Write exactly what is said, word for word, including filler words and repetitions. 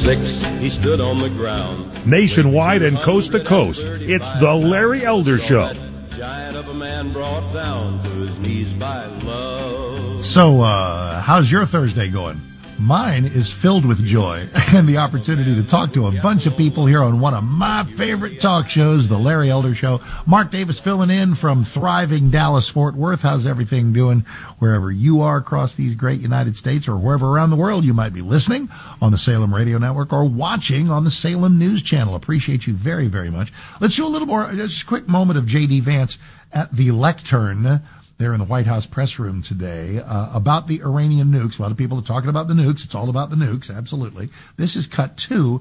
six, he stood on the ground. Nationwide and coast to coast, it's the Larry Elder Show. Giant of a man brought down to his knees by love. So, uh, how's your Thursday going? Mine is filled with joy and the opportunity to talk to a bunch of people here on one of my favorite talk shows, The Larry Elder Show. Mark Davis filling in from thriving Dallas-Fort Worth. How's everything doing wherever you are across these great United States, or wherever around the world you might be listening on the Salem Radio Network or watching on the Salem News Channel? Appreciate you very, very much. Let's do a little more, just a quick moment of J D. Vance at the lectern there in the White House press room today, uh, about the Iranian nukes. A lot of people are talking about the nukes. It's all about the nukes, absolutely. This is cut two